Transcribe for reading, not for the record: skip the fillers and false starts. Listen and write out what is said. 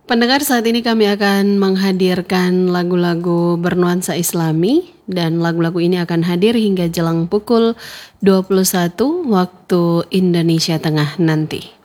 Pendengar, saat ini kami akan menghadirkan lagu-lagu bernuansa Islami dan lagu-lagu ini akan hadir hingga jelang pukul 21 waktu Indonesia Tengah nanti.